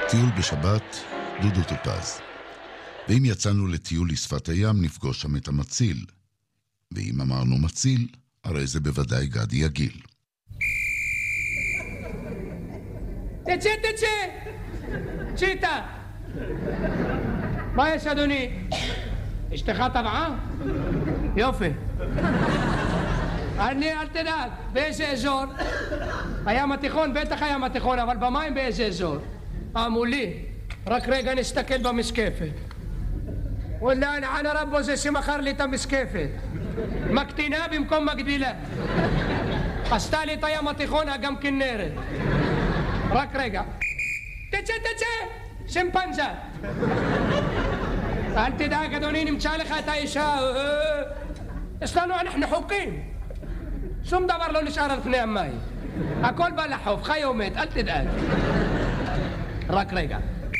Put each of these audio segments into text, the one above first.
טיול בשבת, דודו טופז. ואם יצאנו לטיול לשפת הים, נפגוש שם את המציל. ואם אמרנו מציל, הרי זה בוודאי גדי יגיל. תצא! צ'יטה! מה יש אדוני? אשתך טבעה? יופי. אל תדאג, באיזה אזור? הים התיכון, בטח הים התיכון, אבל במים באיזה אזור? מולי, רק רגע נסתכל במשקפת. וואלה, אני רבו זה שמכר לי את המשקפת. מקטינה במקום מגדילה. עשתה לי את הים התיכון, גם כנרת. רק רגע. תצא! שמפנזה. אל תדאג, אדוני, נמצא לך את האישה. יש לנו, אנחנו חוקים. שום דבר לא נשאר על פני המים. הכל בא לחוף, חי ומת, אל תדאג. רק רגע.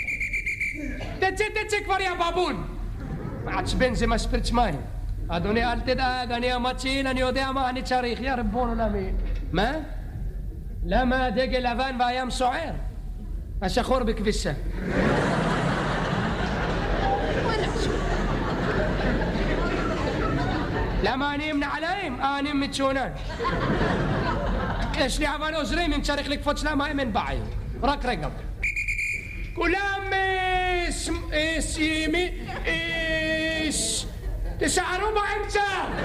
תצא כבר יא בבון. מעצבן זה מספרץ מים. אדוני, אל תדאג, אני המציל, אני יודע מה אני צריך. יא רבון עולמי. מה? למה הדגל לבן והים סוער? השחור בכביסה. למה אני עם נעליים? אני מצ'ונן. יש לי אבל עוזרים, אם צריך לקפוץ למים אין בעיה. רק רגע. כולם תשארו באמצע.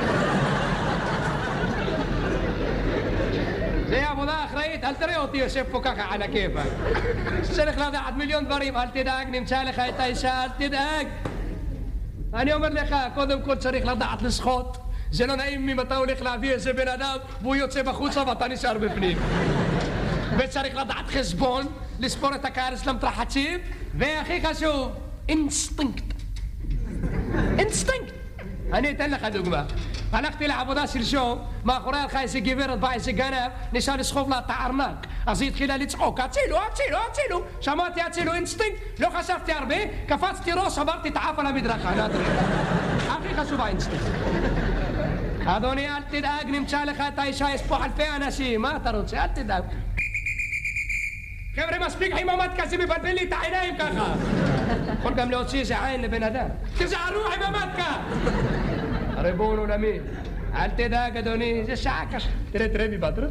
זה עבודה אחראית, אל תראה אותי יושב פה ככה על הכיפה. צריך לדעת מיליון דברים, אל תדאג, נמצא לך את האישה, אל תדאג. אני אומר לך, קודם כל צריך לדעת לשחות. זה לא נעים אם אתה הולך להביא איזה בן אדם והוא יוצא בחוצה ואתה נשאר בפנים. וצריך לדעת חשבון, לספור את הקהל של המתרחצים, והכי חשוב, אינסטינקט. אני אתן לך דוגמה. הלכתי לעבודה שלשום, מאחורי הלכה איזה גברת באה איזה גנב, נשאר לסחוב לה את הארנק. אז היא התחילה לצחוק, הצילו. שמעתי הצילו, אינסטינקט, לא חשבתי הרבה, קפצתי ראש, עברתי את האף על המדרכה. הכי חשוב האינסטינקט. אדוני, אל תדאג, נמצא לך את האישה, יש פה אלפי אנשים, מה אתה רוצה? אל תדאג. חבר'ה, מספיק חיממת כזה, מבלבל לי את העיניים ככה. יכול גם להוציא איזה עין לבן אדם. תזערו חיממת ככה. ריבון עולמי, אל תדאג אדוני, זה שעה קשה. תראה מבא, תראה.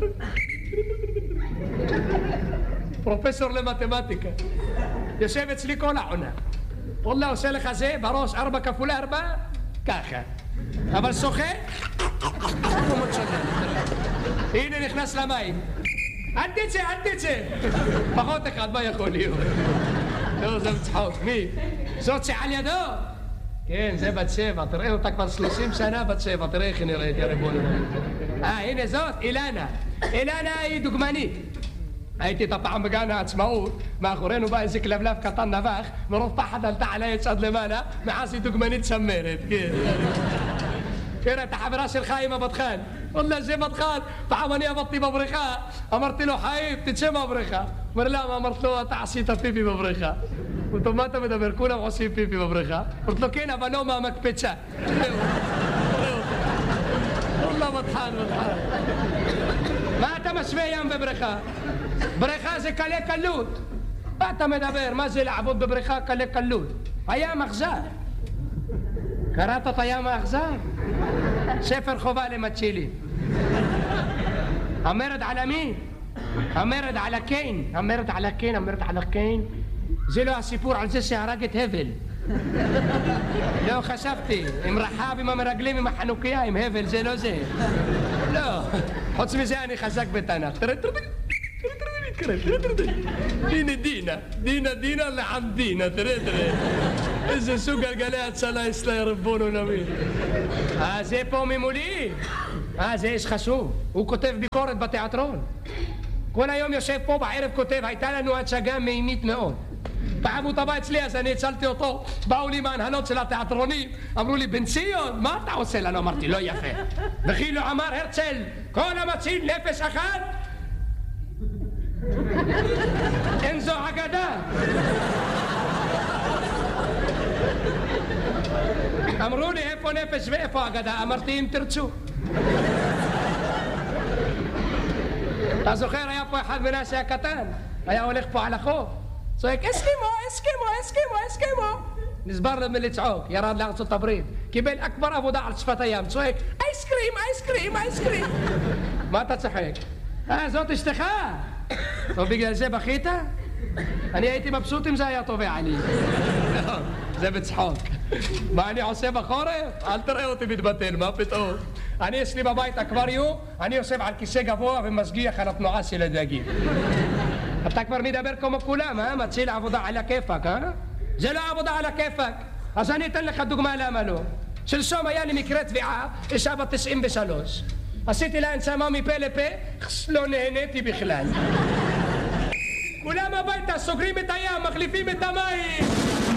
פרופסור למתמטיקה. יושב אצלי כל העונה. וואלה, עושה לך זה בראש 4 כפול 4, ככה. אבל שוחה, הנה נכנס למים. אל תצא. פחות אחד, מה יכול להיות? לא, זה מצחוק. מי? זאת שעל ידו? כן, זה בת 7, תראה אותה כבר 30 שנה בת 7, תראה איך היא נראית, יא ריבון. הנה זאת, אילנה. אילנה היא דוגמנית. הייתי את הפעם בגן העצמאות, מאחורינו בא איזה כלבלב קטן נבח, מרוב פחד עלתה על העץ עד למעלה, מאז היא דוגמנית צמרת, כן. תראה, את החברה שלך עם הבטחן. וואלה, זה בטחן. פעם אני עבדתי בבריכה, אמרתי לו, חיים, תצא מהבריכה. אומר, למה? אמרת לו, אתה עשית פיפי בבריכה. אמרתי לו, מה אתה מדבר? כולם עושים פיפי בבריכה. אמרתי לו, כן, אבל לא מהמקפצה. וואלה, בטחן. מה אתה משווה ים בבריכה? בריכה זה קלה קלות. מה אתה מדבר? מה זה לעבוד בבריכה קלה קלות? הים אכזר. קראת את הים האכזר? ספר חובה למצילים. המרד על מי? המרד על הקיין. זה לא הסיפור על זה שהרג את הבל. לא חשבתי, עם רחב, עם המרגלים, עם החנוכיה, עם הבל, זה לא זה. לא, חוץ מזה אני חזק בתנ"ך. תראה. הנה דינה לעמדינה, תראה. איזה סוג גלגלי הצלה אצלה, יא רבון עולמי. זה פה ממולי. זה איש חשוב. הוא כותב ביקורת בתיאטרון. כל היום יושב פה, בערב כותב, הייתה לנו הצגה מימית מאוד. פעם הוא טבע אצלי, אז אני הצלתי אותו. באו לי מהנהלות של התיאטרונים, אמרו לי, בן ציון, מה אתה עושה לנו? אמרתי, לא יפה. וכאילו אמר הרצל, כל המציל נפש אחת, אין זו אגדה. אמרו לי, איפה נפש ואיפה אגדה? אמרתי, אם תרצו. אתה זוכר, היה פה אחד מנשה הקטן, היה הולך פה על החוף, צועק אסקימו. נשבר לו מלצעוק, ירד לארצות הברית, קיבל אכבר עבודה על שפת הים, צועק אייסקרים. מה אתה צוחק? זאת אשתך? טוב, בגלל זה בכית? אני הייתי מבסוט אם זה היה טובע לי. זה בצחוק. מה אני עושה בחורף? אל תראה אותי מתבטל, מה פתאום? אני אצלי בבית אקווריום, אני יושב על כיסא גבוה ומשגיח על התנועה של הדגים. אתה כבר מדבר כמו כולם, מציל עבודה על הכיפק, זה לא עבודה על הכיפק. אז אני אתן לך דוגמה למה לא. שלשום היה לי מקרה תביעה, אישה בת 93. עשיתי לה הנשמה מפה לפה, לא נהניתי בכלל. כולם הביתה, סוגרים את הים, מחליפים את המים.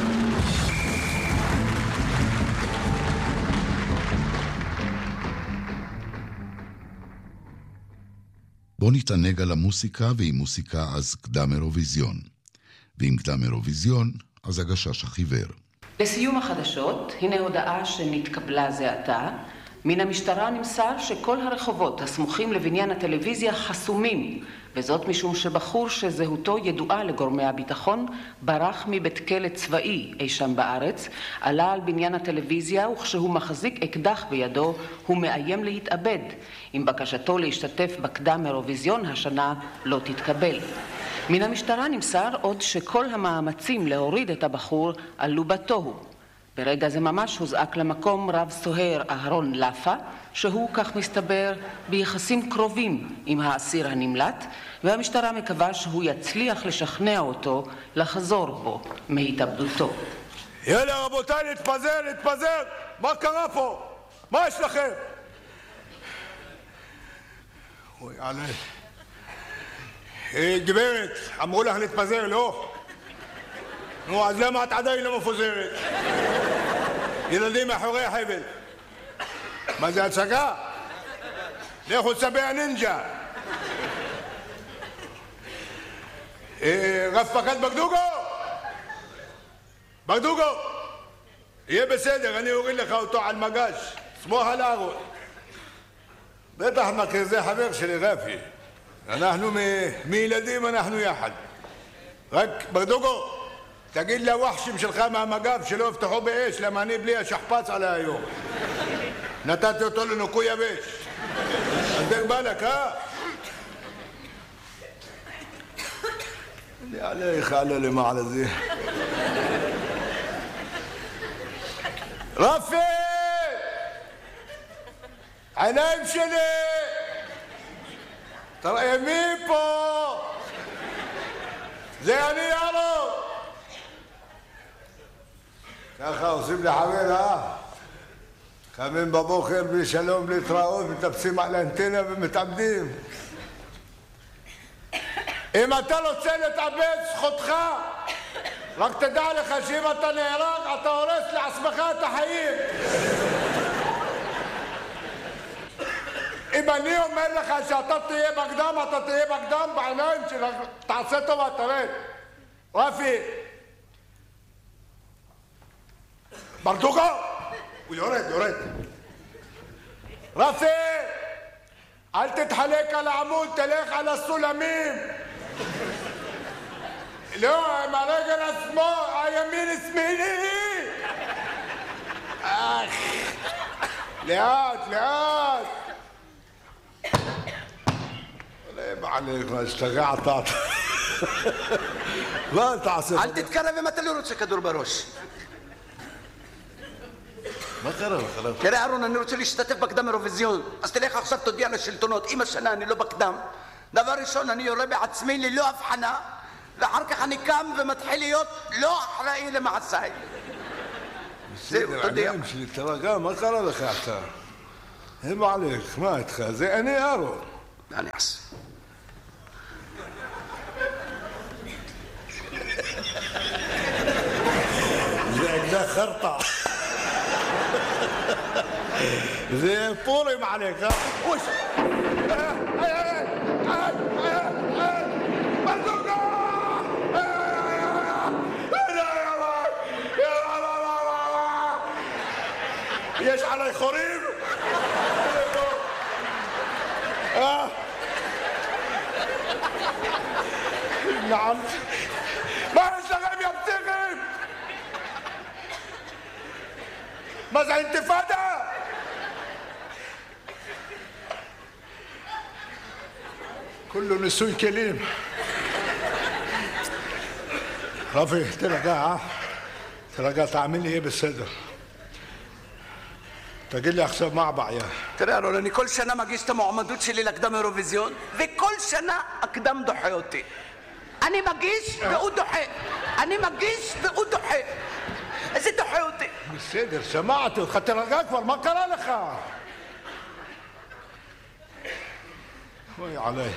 בוא נתענג על המוסיקה, ועם מוסיקה אז קדם אירוויזיון. ועם קדם אירוויזיון אז הגשש החיוור. לסיום החדשות, הנה הודעה שנתקבלה זה עתה. מן המשטרה נמסר שכל הרחובות הסמוכים לבניין הטלוויזיה חסומים, וזאת משום שבחור שזהותו ידועה לגורמי הביטחון ברח מבית כלא צבאי אי שם בארץ, עלה על בניין הטלוויזיה וכשהוא מחזיק אקדח בידו הוא מאיים להתאבד. אם בקשתו להשתתף בקדם אירוויזיון השנה לא תתקבל. מן המשטרה נמסר עוד שכל המאמצים להוריד את הבחור עלו בתוהו. ברגע זה ממש הוזעק למקום רב סוהר אהרון לפה, שהוא כך מסתבר ביחסים קרובים עם האסיר הנמלט, והמשטרה מקווה שהוא יצליח לשכנע אותו לחזור בו מהתאבדותו. יאללה רבותיי, להתפזר! מה קרה פה? מה יש לכם? אוי עלי. גברת, אמרו לך להתפזר, לא? נו, אז למה את עדיין לא מפוזרת? ילדים מאחורי החבל. מה זה הצגה? לכו צבי הנינג'ה. רב פקד בגדוגו! יהיה בסדר, אני אוריד לך אותו על מגש. סמוך על הארון. בטח מכיר, זה חבר שלי רפי. אנחנו מילדים, אנחנו יחד. רק בגדוגו, תגיד לווחשים שלך מהמגב שלא יפתחו באש, למה אני בלי השכפץ עלי היום. נתתי אותו לנוקוי יבש. אז דרך בלק, אני עליך, עלה למעלה זה. רפי! עיניים שלי! תראה מי פה? זה אני יאללה! ככה עושים לחבר, קמים בבוקר בלי שלום, בלי התראות, מטפסים על האנטנה ומתאבדים. אם אתה רוצה להתאבד, זכותך. רק תדע לך שאם אתה נהרג, אתה הורס לעצמך את החיים. אם אני אומר לך שאתה תהיה בקדם, אתה תהיה בקדם בעיניים שלך. תעשה טובה, תרד. רפי. ברדוגו! הוא יורד. רפי! אל תתחלק על העמוד, תלך על הסולמים. לא, עם הרגל השמאל, הימין שמאלי. לאט. לא בעליך, מה השתגעת? מה תעשה? אל תתקרב אם אתה לא רוצה כדור בראש. מה קרה לך? תראה אהרון, אני רוצה להשתתף בקדם אירוויזיון, אז תלך עכשיו תודיע לשלטונות, אם השנה אני לא בקדם, דבר ראשון אני יורה בעצמי ללא הבחנה, ואחר כך אני קם ומתחיל להיות לא אחראי למעשיי. זהו, תודיע. עיניים שלי, תרגע, מה קרה לך אתה? הם עליך, מה איתך? זה אני אהרון. אני אעשה. זה אקדח חרטה. זה פורים עליך. وش بردوقة يش علي خريب نعم מה יש לכם יא פסיכים? מה זה אינתיפאדה? كله ניסוי כלים. רפי, תרגע, תאמין לי, יהיה בסדר. תגיד לי עכשיו מה הבעיה. תראה, ארון, אני כל שנה מגיש את המועמדות שלי לקדם אירוויזיון, וכל שנה הקדם דוחה אותי. אני מגיש והוא דוחה. אני מגיש והוא דוחה. איזה דוחה אותי? בסדר, שמעתי אותך, תרגע כבר, מה קרה לך? אוי עליי.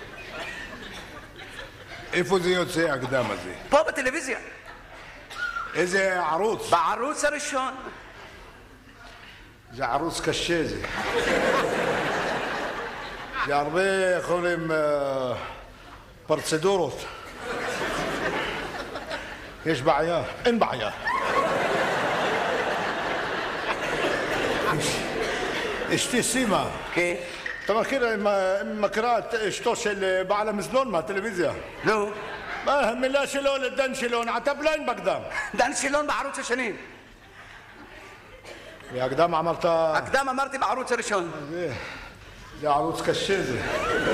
איפה זה יוצא הקדם הזה? פה בטלוויזיה. איזה ערוץ? בערוץ הראשון. זה ערוץ קשה זה. זה הרבה, איך אומרים, פרצדורות. יש בעיה? אין בעיה. אשתי סימה. כן. אתה מכירה את אשתו של בעל המזנון מהטלוויזיה? נו. מה המילה שלו לדן שילון? אתה בליין בקדם. דן שילון בערוץ השני. והקדם אמרת... הקדם אמרתי בערוץ הראשון. זה ערוץ קשה זה.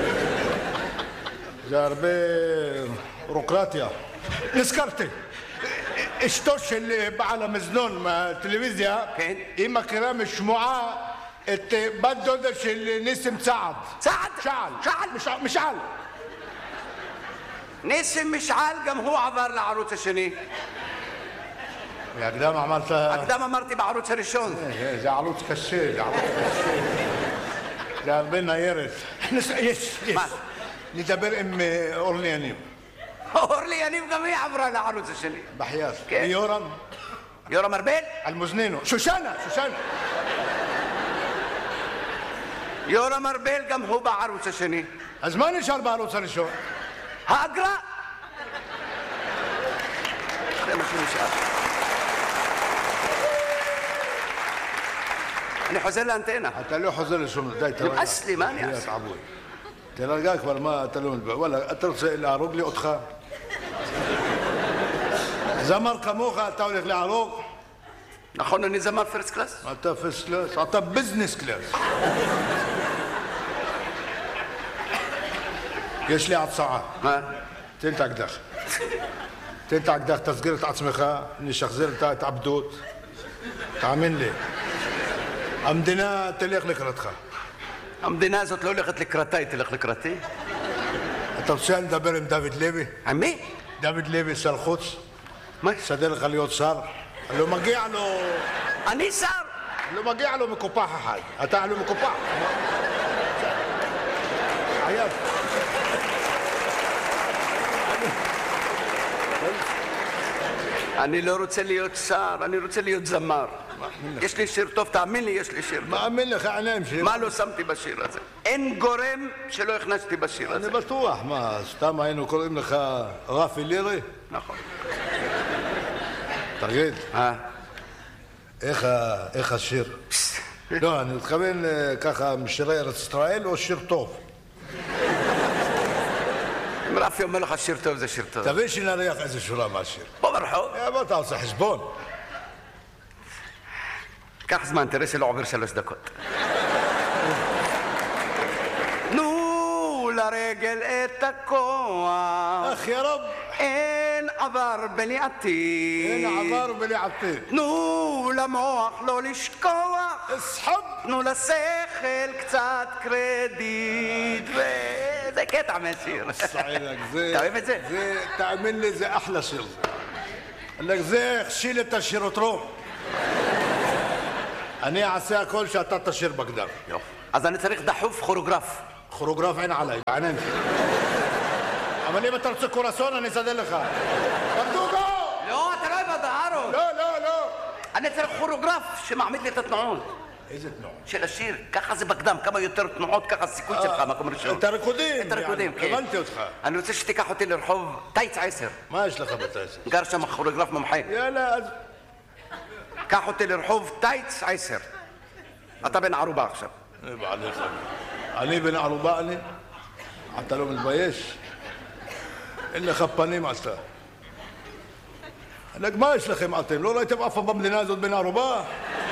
זה הרבה בירוקרטיה. נזכרתי. אשתו של בעל המזנון מהטלוויזיה, כן. היא מכירה משמועה את בת דודה של ניסים צעד. צעד? שאל. משעל. ניסים משעל גם הוא עבר לערוץ השני. והקדם אמרת... הקדם אמרתי בערוץ הראשון. זה ערוץ קשה, זה ערוץ קשה. זה הרבה ניירת. יש. מה? נדבר עם אורלי יניב. אורלי יניב גם היא עברה לערוץ השני. בחייאת. כן. ויורם? יורם ארבל? על מוזנינו. שושנה. יורם ארבל גם הוא בערוץ השני. אז מה נשאר בערוץ הראשון? האגרה. זה מה שנשאר. אני חוזר לאנטנה. אתה לא חוזר לשום, די, תרגע. נמאס לי, מה אני אעשה? תרגע כבר, מה, אתה לא מדבר. וואלה, אתה רוצה להרוג לי אותך? זמר כמוך, אתה הולך להרוג? נכון, אני זמר פרסט קלאס? אתה פרסט קלאס? אתה ביזנס קלאס. יש לי הצעה. מה? תן את האקדח. תן את האקדח, תסגיר את עצמך, נשחזר את ההתאבדות. תאמין לי. המדינה תלך לקראתך. המדינה הזאת לא הולכת לקראתה, היא תלך לקראתי. אתה רוצה לדבר עם דוד לוי? עם מי? דוד לוי, שר חוץ. מה? סדר לך להיות שר? לא מגיע לו... אני שר! לא מגיע לו מקופח אחד. אתה לא מקופח. עייד. אני לא רוצה להיות שר, אני רוצה להיות זמר. יש לי שיר טוב, תאמין לי, יש לי שיר טוב. מאמין לך, עיניים שלי. מה לא שמתי בשיר הזה? אין גורם שלא הכנסתי בשיר הזה. אני בטוח, מה, סתם היינו קוראים לך רפי לירי? נכון. תגיד, איך השיר? לא, אני מתכוון ככה משירי ארץ ישראל או שיר טוב? אם רפי אומר לך שיר טוב, זה שיר טוב. תבין שנריח איזה שורה מהשיר. פה ברחוב. בוא אתה עושה חשבון. קח זמן, תראה שלא עובר 3 דקות. תנו לרגל את הכוח. אך יא רב. אין עבר בלי עתיד. אין עבר בלי עתיד. תנו למוח לא לשכוח. אסחב. תנו לשכל קצת קרדיט. וזה קטע מהשיר. אתה אוהב את זה? תאמין לי, זה אחלה שיר. זה הכשיל את השירותרום. אני אעשה הכל שאתה תשיר בקדם. יופי. אז אני צריך דחוף כוריאוגרף. כוריאוגרף אין עליי, בעיניים שלי. אבל אם אתה רוצה קורסון, אני אסדר לך. ברדוגו! לא, אתה לא הבנת, אהרון. לא. אני צריך כוריאוגרף שמעמיד לי את התנועות. איזה תנועות? של השיר. ככה זה בקדם. כמה יותר תנועות, ככה הסיכוי שלך, מקום ראשון. את הריקודים. את הריקודים, כן. הבנתי אותך. אני רוצה שתיקח אותי לרחוב טייץ 10. מה יש לך בטייץ? גר שם כוריאוגרף מומחה. יאללה, אז... קח אותי לרחוב טייץ 10. אתה בן ערובה עכשיו. אני בן ערובה, אתה לא מתבייש? אין לך פנים אתה. מה יש לכם אתם? לא ראיתם אף פעם במדינה הזאת בן ערובה?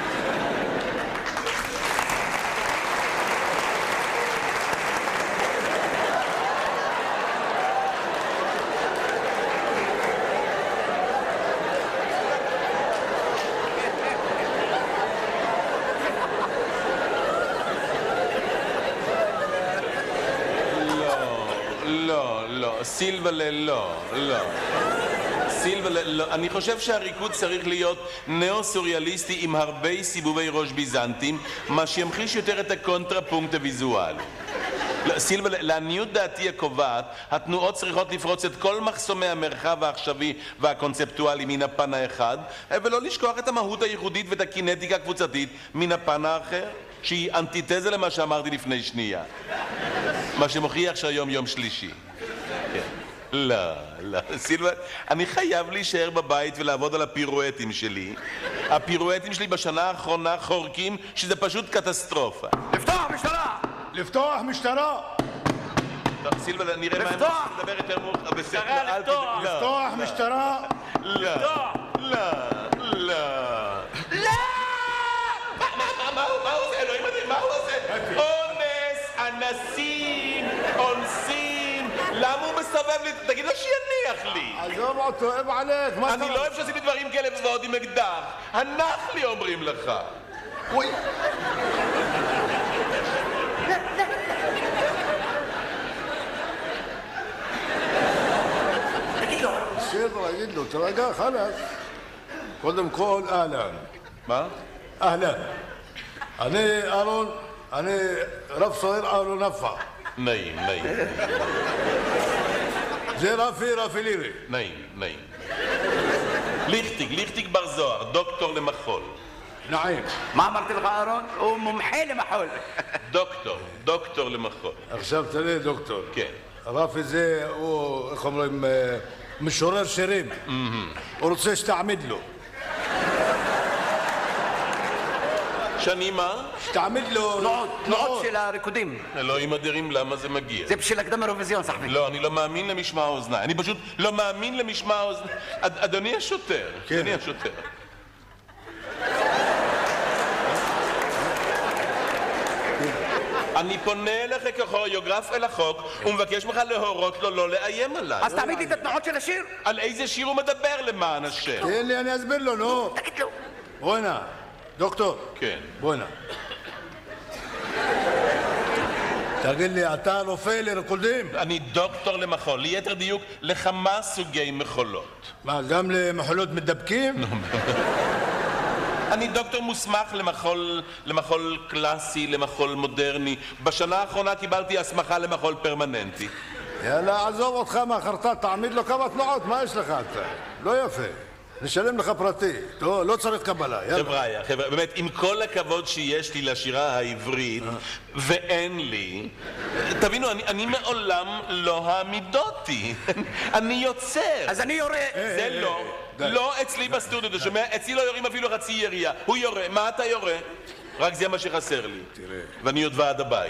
סילבלה, לא. סילבלה, לא. אני חושב שהריקוד צריך להיות נאו-סוריאליסטי עם הרבה סיבובי ראש ביזנטיים, מה שימחיש יותר את הקונטרפונקט הוויזואלי. סילבלה, לעניות דעתי הקובעת, התנועות צריכות לפרוץ את כל מחסומי המרחב העכשווי והקונספטואלי מן הפן האחד, ולא לשכוח את המהות הייחודית ואת הקינטיקה הקבוצתית מן הפן האחר, שהיא אנטיתזה למה שאמרתי לפני שנייה. מה שמוכיח שהיום יום שלישי. לא, סילבה, אני חייב להישאר בבית ולעבוד על הפירואטים שלי. הפירואטים שלי בשנה האחרונה חורקים שזה פשוט קטסטרופה. לפתוח משטרה! לפתוח משטרה! טוב, סילבה, נראה מה הם רוצים לדבר יותר מאוחר. משטרה, לפתוח! לפתוח משטרה! לא, לא. מה הוא עושה? אלוהים אדירים, מה הוא עושה? אונס, אנסים, אונסים. למה הוא מסובב לי? תגיד לו שיניח לי. עזוב אותו, אב עליך. אני לא אוהב שעשיתי דברים כאלה ועוד עם אקדח. הנח לי אומרים לך. אוי. בסדר, אגיד לו, תרגע, חלאס. קודם כל, אהלן. מה? אהלן. אני אהרון, אני רב סוהר אהרון נפע. נעים. זה רפי לירי. נעים. ליכטיג בר זוהר, דוקטור למחול. נעים. מה אמרתי לך אהרון? הוא מומחה למחול. דוקטור למחול. עכשיו תראה דוקטור. כן. רפי זה, הוא, איך אומרים, משורר שירים. הוא רוצה שתעמיד לו. שאני מה? שתעמיד לו... תנועות של הריקודים. אלוהים אדירים, למה זה מגיע? זה בשביל הקדם אירוויזיון, סחבי. לא, אני לא מאמין למשמע האוזניים. אני פשוט לא מאמין למשמע האוזניים. אדוני השוטר. אני פונה אליך ככוריאוגרף אל החוק ומבקש ממך להורות לו לא לאיים עליי. אז תעמיד לי את התנועות של השיר. על איזה שיר הוא מדבר למען השם? תן לי, אני אסביר לו, נו. תגיד לו. בוא הנה, דוקטור. כן. בוא הנה. תגיד לי, אתה רופא לריקודים? אני דוקטור למחול, ליתר דיוק לכמה סוגי מחולות. מה, גם למחולות מדבקים? אני דוקטור מוסמך למחול קלאסי, למחול מודרני. בשנה האחרונה קיבלתי הסמכה למחול פרמננטי. יאללה, עזוב אותך מהחרטט, תעמיד לו כמה תנועות, מה יש לך אתה? לא יפה. נשלם לך פרטי. לא צריך קבלה, יאללה. חבר'ה, באמת, עם כל הכבוד שיש לי לשירה העברית, ואין לי, תבינו, אני מעולם לא העמידותי. אני יוצר. אז אני יורה. זה לא אצלי בסטודיו, אתה שומע? אצלי לא יורים אפילו חצי ירייה. הוא יורה. מה אתה יורה? רק זה מה שחסר לי. תראה. ואני עוד ועד הבית.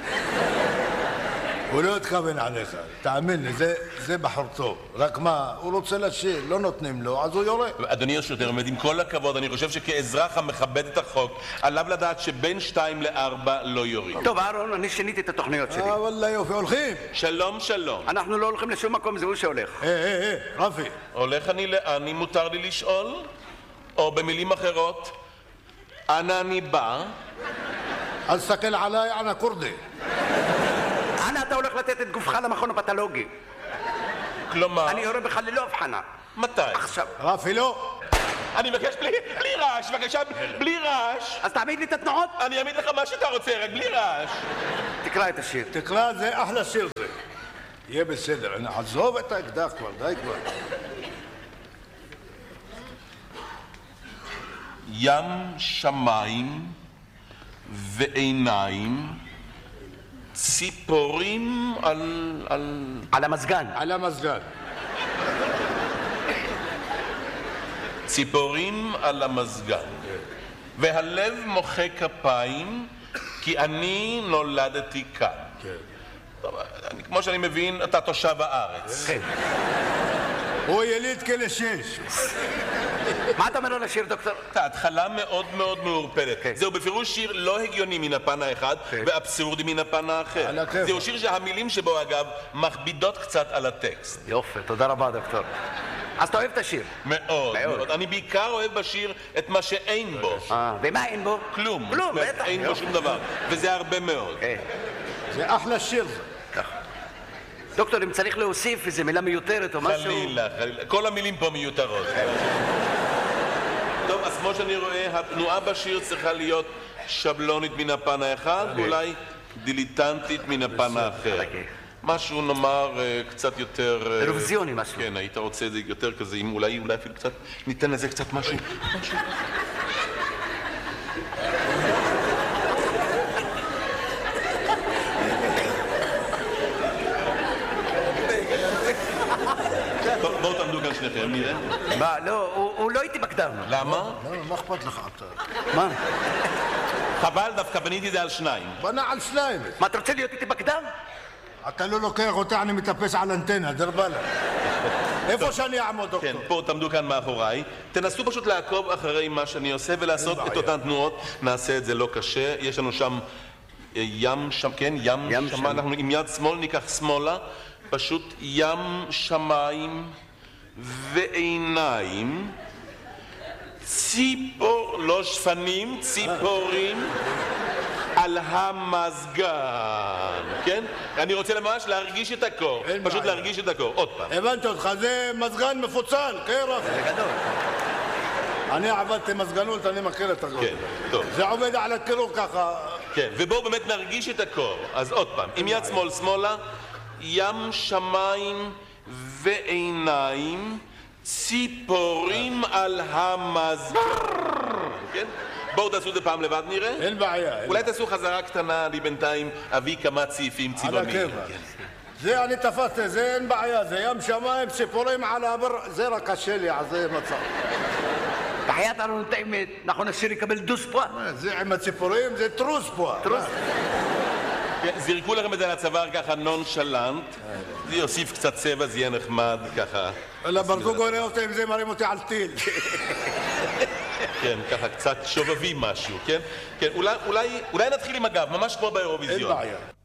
הוא לא התכוון עליך, תאמין לי, זה בחור טוב. רק מה, הוא רוצה לשיר, לא נותנים לו, אז הוא יורה. אדוני השוטר, עם כל הכבוד, אני חושב שכאזרח המכבד את החוק, עליו לדעת שבין 2 ל-4 לא יורים. טוב, אהרון, אני שיניתי את התוכניות שלי. וואלה יופי, הולכים? שלום. אנחנו לא הולכים לשום מקום, זה הוא שהולך. רפי. הולך אני לאן, אם מותר לי לשאול? או במילים אחרות, אנה אני בא? אל תסתכל עליי, אנה כורדי. אנה אתה הולך לתת את גופך למכון הפתולוגי? כלומר? אני יורה בך ללא הבחנה. מתי? עכשיו. רפי, לא. אני מבקש בלי רעש, בבקשה, בלי רעש. אז תעמיד לי את התנועות. אני אעמיד לך מה שאתה רוצה, רק בלי רעש. תקרא את השיר. תקרא, זה אחלה שיר זה. יהיה בסדר, עזוב את האקדח כבר, די כבר. ים שמיים ועיניים, ציפורים על המזגן. על המזגן. ציפורים על המזגן. והלב מוחא כפיים, כי אני נולדתי כאן. טוב, כמו שאני מבין, אתה תושב הארץ. כן. הוא יליד כלא 6. מה אתה אומר על השיר, דוקטור? ההתחלה מאוד מאוד מעורפלת. זהו בפירוש שיר לא הגיוני מן הפן האחד ואבסורדי מן הפן האחר. זהו שיר שהמילים שבו אגב מכבידות קצת על הטקסט. יופי, תודה רבה דוקטור. אז אתה אוהב את השיר? מאוד, מאוד. אני בעיקר אוהב בשיר את מה שאין בו. ומה אין בו? כלום. כלום, בטח. אין בו שום דבר. וזה הרבה מאוד. זה אחלה שיר. דוקטור, אם צריך להוסיף איזה מילה מיותרת או משהו... חלילה. כל המילים פה מיותרות. טוב, אז כמו שאני רואה, התנועה בשיר צריכה להיות שבלונית מן הפן האחד, ואולי דיליטנטית מן הפן האחר. משהו נאמר קצת יותר... אירוויזיוני משהו. כן, היית רוצה את זה יותר כזה, אם אולי אפילו קצת, ניתן לזה קצת משהו. טוב, בואו תעמדו כאן שניכם, נראה. מה, לא, הוא לא איתי בקדם. למה? מה אכפת לך אתה? מה? חבל, דווקא בניתי את זה על 2. בנה על 2. מה, אתה רוצה להיות איתי בקדם? אתה לא לוקח אותה, אני מטפס על אנטנה, דרבלה. איפה שאני אעמוד, דוקטור? כן, פה תעמדו כאן מאחוריי. תנסו פשוט לעקוב אחרי מה שאני עושה ולעשות את אותן תנועות. נעשה את זה לא קשה. יש לנו שם ים שם, כן, ים שם. אנחנו עם יד שמאל ניקח שמאלה. פשוט ים שמיים ועיניים. לא שפנים, ציפורים. על המזגן, כן? אני רוצה ממש להרגיש את הקור, פשוט להרגיש את הקור, עוד פעם. הבנתי אותך, זה מזגן מפוצל, קרח. זה גדול. אני עבדתי מזגנות, אני מכיר את הגודל. כן, טוב. זה עובד על הקירור ככה. כן, ובואו באמת נרגיש את הקור. אז עוד פעם, עם יד שמאל שמאלה, ים שמיים ועיניים, ציפורים על המזגן, כן? בואו תעשו את זה פעם לבד נראה. אין בעיה. אולי תעשו חזרה קטנה, אני בינתיים אביא כמה צעיפים צבעוניים. זה אני תפסתי, זה אין בעיה, זה ים שמיים, ציפורים על הבר, זה רק קשה לי, אז זה מצב. בחיית לנו את האמת, נכון השיר יקבל דוס פה? זה עם הציפורים, זה טרוס פה. טרוס. זרקו לכם את זה על הצוואר ככה נונשלנט, זה יוסיף קצת צבע, זה יהיה נחמד ככה. אלא ברזוג רואה אותי עם זה מרים אותי על טיל. כן, ככה קצת שובבי משהו, כן? כן, אולי נתחיל עם הגב, ממש כמו באירוויזיון. אין בעיה.